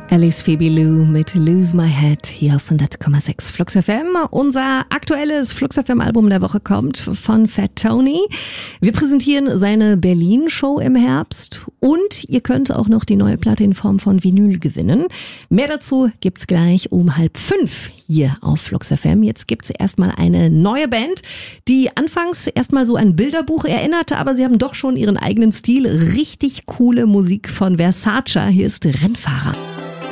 Alice Phoebe Lou mit Lose My Head hier auf 100,6 Flux FM. Unser aktuelles Flux FM Album der Woche kommt von Fat Tony. Wir präsentieren seine Berlin-Show im Herbst und ihr könnt auch noch die neue Platte in Form von Vinyl gewinnen. Mehr dazu gibt's gleich um 4:30 hier auf Flux FM. Jetzt gibt's erstmal eine neue Band, die anfangs erstmal so ein Bilderbuch erinnerte, aber sie haben doch schon ihren eigenen Stil. Richtig coole Musik von Versace. Hier ist Rennfahrer.